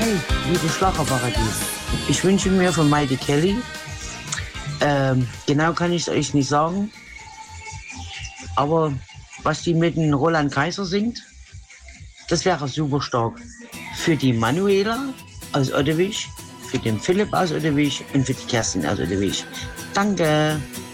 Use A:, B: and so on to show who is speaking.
A: liebe Schlagerparadies. Ich wünsche mir von Heidi Kelly, genau kann ich es euch nicht sagen, aber was die mit dem Roland Kaiser singt, das wäre super stark. Für die Manuela aus Ottewig, für den Philipp aus Ottewig und für die Kerstin aus Ottewig. Danke!